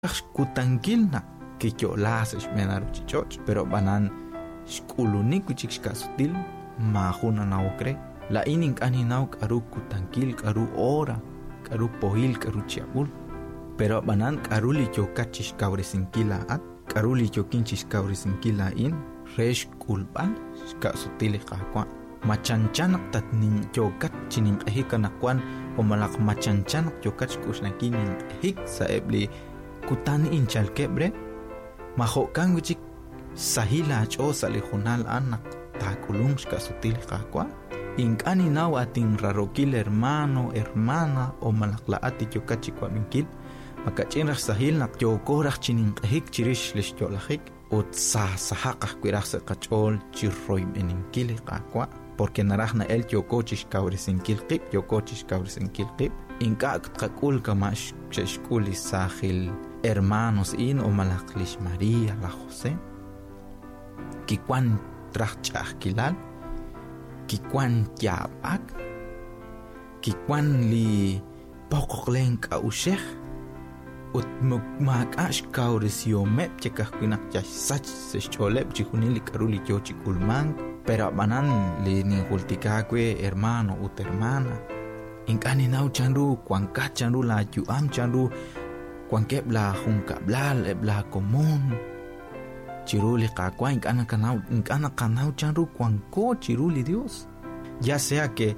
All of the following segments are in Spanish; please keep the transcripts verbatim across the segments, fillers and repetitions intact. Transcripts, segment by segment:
kutankilna que yo las menar chichoch pero banan shkulunik chichkasutil mahuna naukre la inin aninau karu kutankil karu ora karu pohil karu chiabul pero banan karuli yo kachis kabresinkila at karuli yo kinchis kabresinkila in resh kulban skasutil qaqwa machanchanak tatnin yo kachinin ehikanakwan o malak machanchanak yo kachkusnakin hik saebli kutan inchal kebre mahokan wichik sahila cho salihunal anak takulung skasutil qaqwa inkani naw atin rarokil hermano hermana o malaklaati yo kachikwa minkil makachinrah sahil nak yo korah chinin hik chirish lish yo lahik o sa sahaqah kwirah sa kachol chirroy meninkil qaqwa porque narahna el yo cochish kabresinkil qib yo cochish kabresinkil qib inka kakul kamash cheshkuli sahil hermanos in o malaklish María la José kikwan trachach kilal kikwan yabak kikwan li pokoklen ka ushekh ut makash kaurisio mep chekah kwinak ya sach secholep chihunili karuli yo chikulman pero banan li ni hultikakwe hermano ut hermana inkani nau chanru kwanka chanru la yuam chanru kwanke bla junka bla bla común chiruli qaqwa inkana kanau inkana kanau chanru kwanko chiruli Dios ya sea que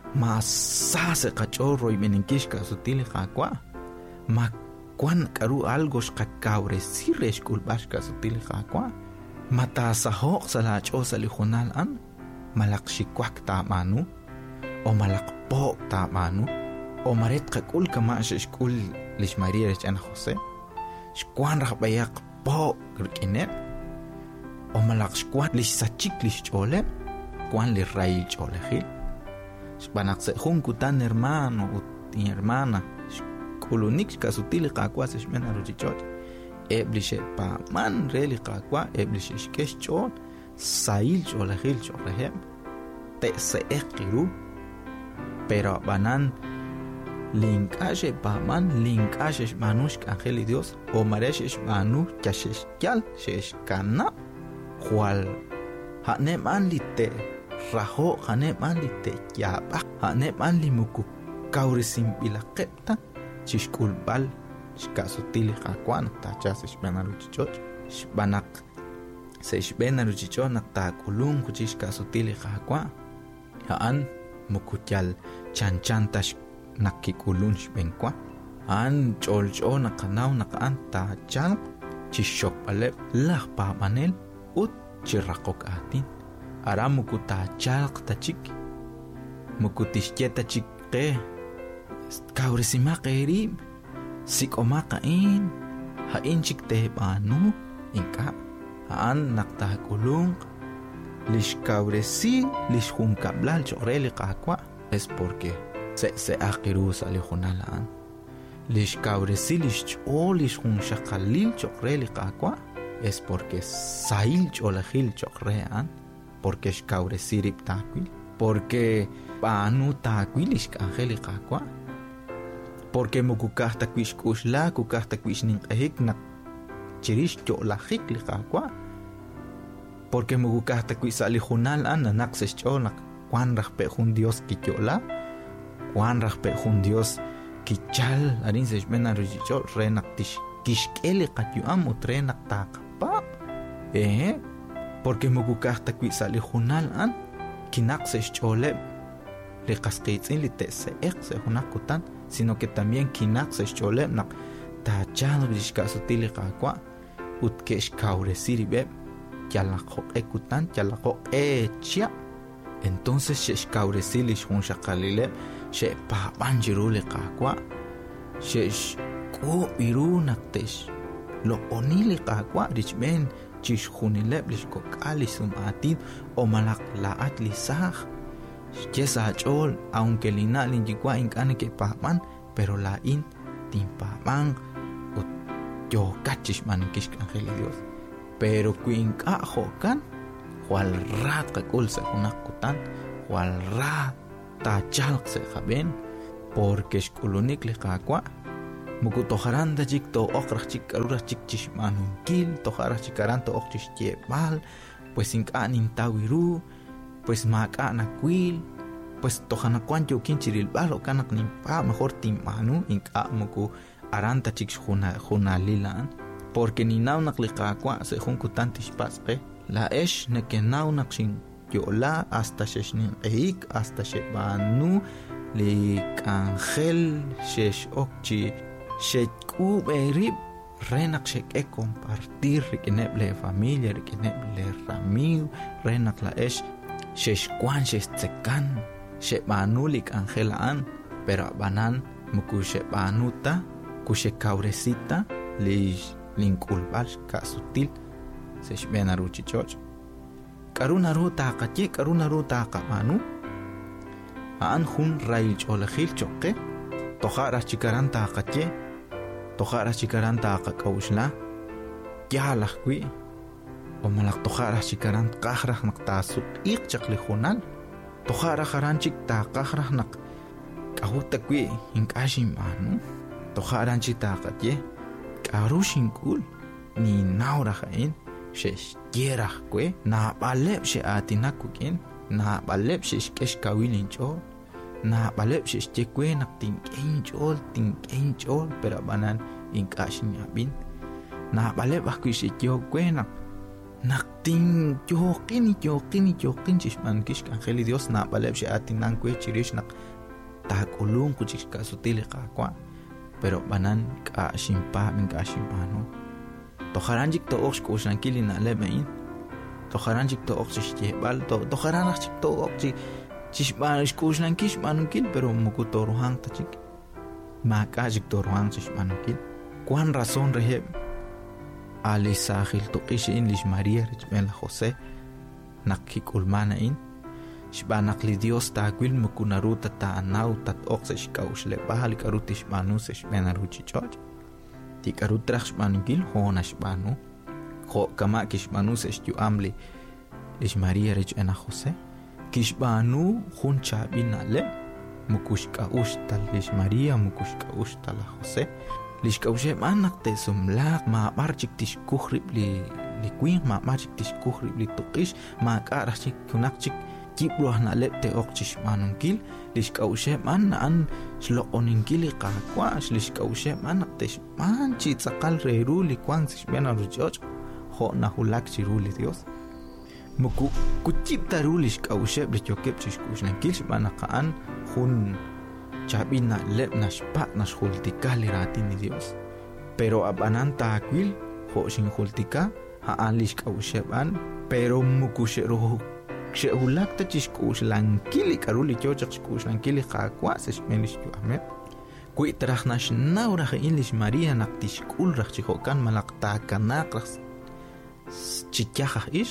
masase qachorro y meninkishka sutili qaqwa ma kwan karu algo shqakaure siresh kulbashka sutili qaqwa mata saho sala chosa li khunal an malak shikwak ta manu o malak po ta manu o maret qakul kama shkul lish María rechana José shkwan rabayak po kirkine o malak shkwan lish sachik lish chole kwan li ray chole khil shbanak se khun kutan hermano ut hermana shkulunik kasutil qaqwa seshmena ruchichot eblishe pa man reli qaqwa eblishe shkesh chol sail chole khil cholehem te se eqiru pero banan linkashe paman linkashe manush angel Dios o maresh manu kashesh kyal shesh kana khwal hane man lite raho hane man lite yaba hane man limuku kaurisim bila qepta chishkul bal shkasutil qaqwan ta chasesh benaruchichot shbanak sesh benaruchichot nakta kulung kuchishka sutil qaqwa haan mukutyal chanchantash nakikulun shbenkwa an chol chol nakanaw nakaan ta chan chishok palep lah pa manel ut chirakok atin ara mukuta chalq tachik mukutishketa chikke kaurisima qerib sikoma qain ha inchik te banu inka haan nakta kulung lish kauresi lish junkablal choreli qaqwa es porque se se aqiru salihunalan lish kauresi lish chol lish junshakalil choreli qaqwa es porque sail cholahil chorrean porque shkauresi rib taquil porque banu taquil lish angeli qaqwa porque mukukahta kwish kushla kukahta kwish nin ehik nak chirish cholahik li qaqwa porque mugukahta kuisali junal ana naqsesh chonak kwan rahpe jun Dios kiyola kwan rahpe jun Dios kichal arin sesh benaruchichol renak tish kishkeli qatyuam utrenak taqpa eh porque mugukahta kuisali junal an kinaqsesh chole le qasqitzin li tese eqse hunakutan sino que también kinaqsesh chole nak tachado bishkasutili qaqwa utkesh kauresiribe yalaqo ekutan yalaqo echia entonces sheshkauresilish hun shaqalile she pa banjirule qaqwa shesh ko irunaktesh lo onile qaqwa richben chish hunile blish ko kalisum atid o malak laat lisaj yesa chol aunque lina linjikwa inkane ke paman pero la in timpaman o yo kachish mankish angel Dios pero kuin ka hokan wal rat kakul sa kunakutan wal rat ta chalq se khaben porque shkulunik li qaqwa muku tojaranda chik to okrach chik karura chik chishmanun kil tojara chikaran to ok chishtiebal pues inka nintawiru pues maka nakwil pues tojana kwancho kinchiril balo kanak nimpa mejor timanu inka muku aranta chik juna juna lilan porque ni naunak liqaqwa se jun kutantish pasqe la esh nekenaunak shin yola hasta sheshnin eik hasta shebanu li ángel shesh okchi sheku berib renak shek e compartir rikineble familia rikineble ramiu renak la esh shesh kwan shesh tsekan shebanu lik ángel an pero banan muku shebanuta kushe kauresita li linkulbal ka sutil sesh benaru chichoch karuna ruta qatye karuna ruta qamanu aan hun rail cholkhil choqe tokhara chikaran ta qatye tokhara chikaran ta qawshla yala kwi o malak tokhara chikaran qahra naqtasu iq chaqli khunal tokhara kharanchik ta qahra naq qahuta kwi inkashim anu tokhara chita qatye karushin kul ni naura khain shesh yerah kwe na baleb she atinakukin na baleb shesh kesh kawilin cho na baleb shesh kwe nak tinkein chol tinkein chol pero banan inkashin yabin na baleb akwi she yo kwe nak nak tin yo kini yo kini yo kin chish man kish angeli dios na baleb she atinan kwe chirish nak takulun kuchish kasutile qaqwa pero banan ka shimpa min ka shimpano tojaranjik to ox kushankili na lebein tojaranjik to ox chibal to tojaranjik to ox chishban kushankish manunkil pero mukutoruhan tachik makajik toruhan chishmanunkil cuán razón rehe ali sahil to ish in lish maria richbel jose nakik ulmana in shbanakli dios ta kwil mukunaruta ta anau tat ox shkaushle bahal karutish manus shbenaruchi choch tikaru trash manungil honash banu ho kama kish manus yu amli lish maria rich ena jose kish banu hun chabina le mukush ka tal lish maria mukush ka tal jose lish ka ushe manak te sumlak ma marchik tish kuhrib li li queen ma marchik tish kuhrib li tuqish ma karachik kunakchik kibro na lepte okchish manunkil lish ka ushe man an shlo oninkili qaqwa lish ka ushe man tesh man chi tsaqal reru li kwang sish bena rujoch ho na hulak chiruli dios muku kuchita rulish ka ushe brichokep chish kushnankil shbana qan hun chabina lep nashpa nashultikali ratini dios pero abanan taqwil ho shin hultika ha an lish ka ushe ban pero muku sheru she hulak ta chishkush lankili karuli chochak chishkush lankili qaqwa sesh menish yu ahmed kui trajnash naura inlish maria naktishkul raj chihokan malaqta kanak raj chichaja ish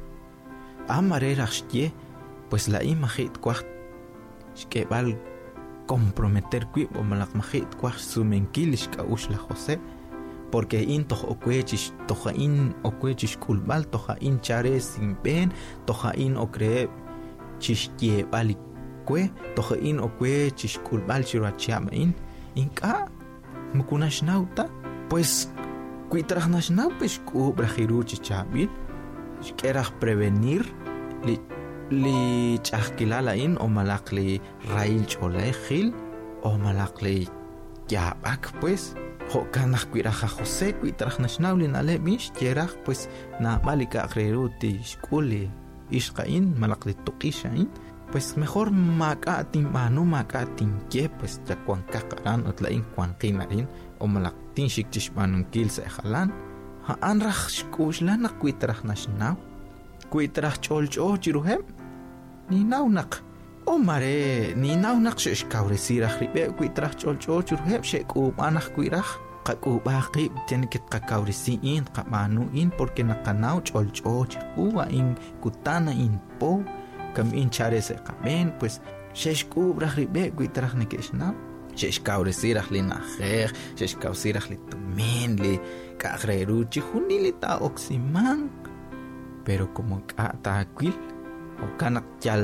amare rajye pues la imajit kwaj shkebal comprometer kui o malaq majit kwaj sumenkilish ka ush la jose porque in toj okwechish toja in okwechish kulbal toja in chare sin pen toja in okre chishtie bali kwe toja in okwechish kulbal chirachama in inka mukunash nauta pues kuitrajnash nau pues ku brajiru chichabil shkeraj prevenir li li chajkilala in o malaqli rail cholejil o malaqli yabak pues ho kanaj kuiraja jose kuitrajnashnauli nale mish yeraj pues na malika akreruti shkuli ishqain malaqli tuqishain pues mejor makatin manu makatin ke pues takwan kaqaran otlain kwan qinarin o malaqtin shiktishmanun kil se jalan ha anraj shkushlan kuitrajnashnaw kuitraj cholcho chiruhem ni nawnaq o mare ni nawnaq shesh kawresira khribe kuitraj cholcho chiruhem sheku anaj kuiraj qaku baqi tiene que qakawrisi in qamanu in porque naqanaw cholcho chiruwa in kutana in po kam in chare se qaben pues shesh ku brakhribe kuitraj nekeshna shesh kawresira lina kher shesh kawresira li tumen li kagreru chihunili ta oximan pero como ta aquil o kanak chal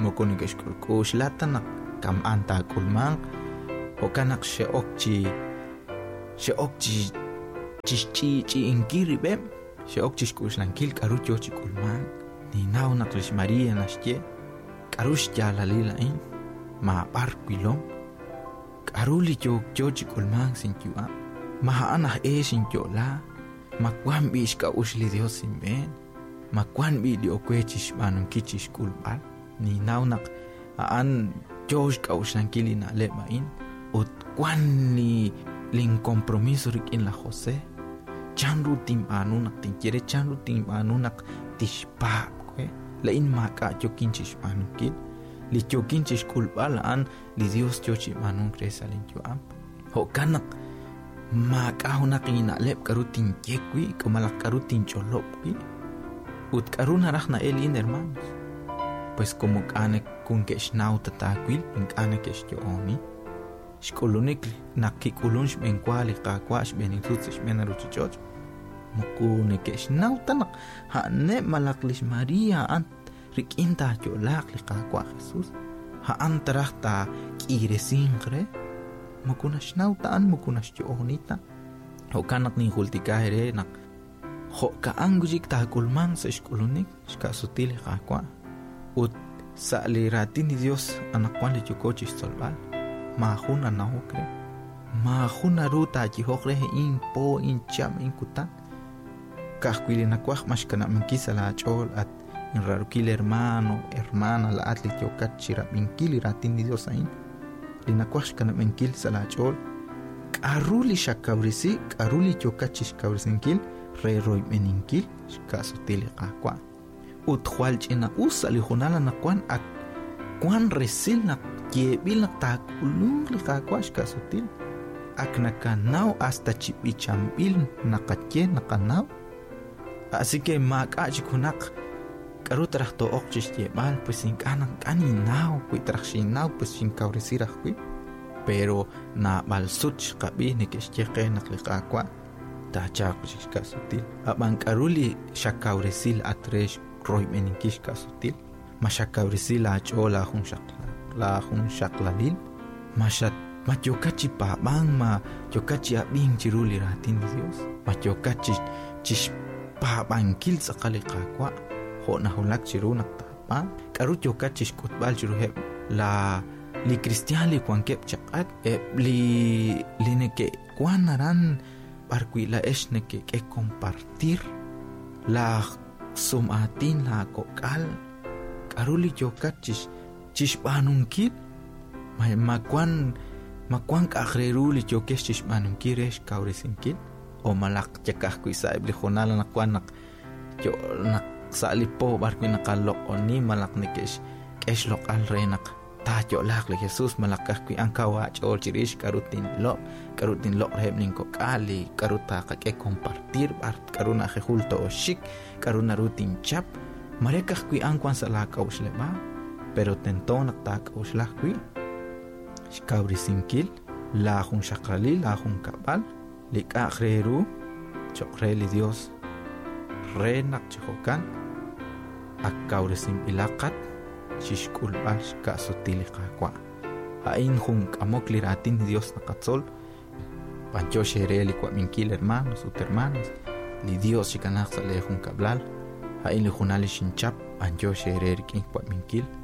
mokonikesh kulkush latana kam anta kulman o kanak she okchi Sheok chichi chi inkiri bem. Sheok chishkushnankil karu yo chikulman. Ni nao naklish María nashye. Karush ya la lila in. Ma barquilom. Karuli yo yo chikulman sin yuam. Ma anah e sin yo la. Ma kwan bish ka ushli Dios sin ben. Ma kwan bi di okwechish manun kichish kulbal. Ni nao nak aan Josh ka ushankili na lema in. Ut kwan ni ling compromiso rik in la Jose. Chan rutim anu nak tinjere chan rutim anu nak tishpa kwe. La in maka yo kinchish manun kil. Li yo kinchish kulbal aan li Dios yo chi manun kresa lin yo am. Ho kanak maka hunak ina lep karutin yekwi kumalak karutin cholop kwi. Ut karuna rach na elin hermanos. Pues como kane kun kesh nau tatakwil in kane kesh yo omi. Shkolunik nakikulunsh ben kwali kakwash ben itutsh ben aruchichoch. Mukune kesh nau tanak ha ne malaklish Maria ant rikinta yo lakli kakwa Jesus. Ha antarachta kiresingre. Mukunash nau taan mukunash yo onita. Ho kanak ni hultikahere nak ho ka angujik ta kulman sa shkolunik shka sutil kakwa. Ut sa liratin ni Dios anakwan li chukochis solval. Mahuna na hokre. Mahuna ruta chihokre in po in cham in kutan. Kahkwili na kwak mas kana mankisa la chol at in rarukil hermano, hermana la atli chokat chirap inkili ratin ni Dios ain. Lina kwak kana mankil sa la chol. Karuli shakabrisi, karuli chokachis kabrisinkil, re roy meninkil, shkasutili kakwa. Uthual china usa li junala na kwan ak kwan resil na kiebil na takulung li kakwash ka sutil ak nakanaw hasta chipichambil nakatye nakanaw. Así que makach kunak karu trach to okchis yebal pues sin kanan kaninaw kwi trach shinaw pues sin kauresirach kwi pero na balsuch kabi ni kishcheke nakli kakwa ta chakush ka sutil abang karuli shakauresil atresh roy meninkish ka sutil mashakaurisi la chola hun shakla la hun shaklalil mashat machokachi pa bang ma chokachi abing chiruli ratin Dios machokachi chish pa bangkil sakali kakwa ho na hulak chirunak tapa karu chokachi kutbal chiruhe la li kristian li kwankep chakat e li lineke kwanaran barkwi la eshneke ke compartir la sumatin la kokal karuli chokat chish chish banunkit may makwan makwan kakreruli chokesh chish banunkiresh kauresinkit o malak chakah ku isa ibli khonala nakwan nak yo nak salipo barku nakalok oni malak nikesh kesh lokal renak ta yo lak le Jesus malakah ku angkawa chol chirish karutin lo karutin lo rehebning kokali karuta ka ke compartir art karuna khulto o shik karuna rutin chap marekah kui angkwan sa lakaw sleba pero tento naktak uslah kui shkawri sinkil la khun shakrali la khun kabal lika khreru chokreli Dios renak chokan akkawri sim ilakat shishkul bash ka sutili kakwa ain khun kamok liratin Dios nakatsol pancho shereli kwa minkil hermanos ut hermanos li Dios shikanak sa le khun kablal hain li khunali shinchap anjo sherer kin kwa minkil